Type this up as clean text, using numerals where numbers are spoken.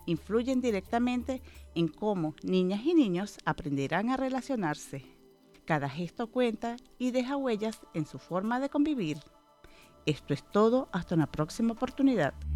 influyen directamente en cómo niñas y niños aprenderán a relacionarse. Cada gesto cuenta y deja huellas en su forma de convivir. Esto es todo, hasta una próxima oportunidad.